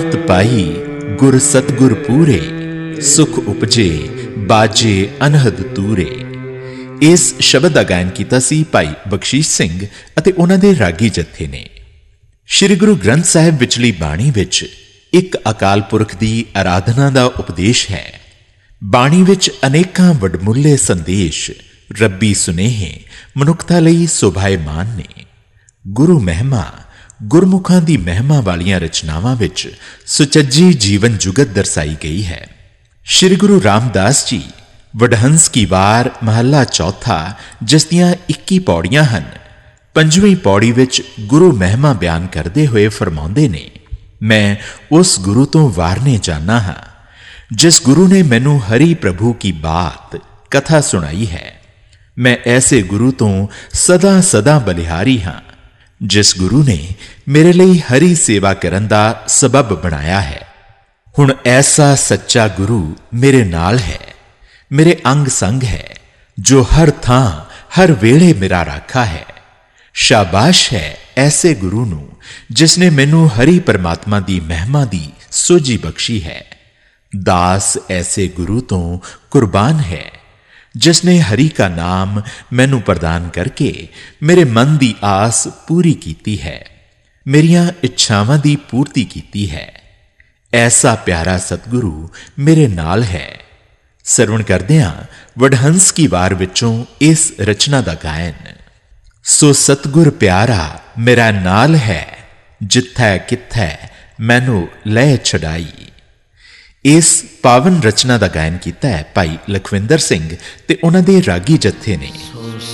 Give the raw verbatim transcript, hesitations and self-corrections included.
पाई गुर सतगुर पूरे, सुख उपजे बाजे अनहद तूरे। इस शब्द का गायन किया सी भाई बख्शीश सिंह अते उन्हां दे रागी जत्थे ने। श्री गुरु ग्रंथ साहिब विचली बाणी विच एक अकाल पुरख की आराधना का उपदेश है। बाणी विच अनेकां वडमुल्ले संदेश रब्बी सुनेहे मनुखता लई शोभायमान ने। गुरु महिमा गुरमुखां दी महिमा वालियां रचनावां विच सुचज्जी जीवन जुगत दर्शाई गई है। श्री गुरु रामदास जी वडहंस की वार महला चौथा जिस दियां इक्की पौड़ियां हन, पंजवीं पौड़ी विच गुरु महिमा बयान करते हुए फरमाउंदे ने, मैं उस गुरु तो वारने जाना हाँ जिस गुरु ने मैनू हरि प्रभु की बात कथा सुनाई है। मैं ऐसे गुरु तो सदा सदा बलिहारी हाँ जिस गुरु ने मेरे लिए हरि सेवा करन दा सबब बनाया है। हुण ऐसा सच्चा गुरु मेरे नाल है, मेरे अंग संग है, जो हर थां हर वेले मेरा राखा है। शाबाश है ऐसे गुरु नू जिसने मैनू हरि परमात्मा दी महिमा दी सोझी बख्शी है। दास ऐसे गुरु तो कुर्बान है जिसने हरि का नाम मैनू प्रदान करके मेरे मन दी आस पूरी कीती है, मेरियां इच्छावां दी पूर्ति कीती है। ऐसा प्यारा सतगुरु मेरे नाल है। सरवण करदियां वडहंस की वार विचों इस रचना दा गायन। सो सतगुर प्यारा मेरा नाल है, जिथै किथै मैनू लै छड़ाई। इस पावन रचना का गायन किया है भाई लखविंदर सिंह ते उन्हां दे रागी जत्थे ने।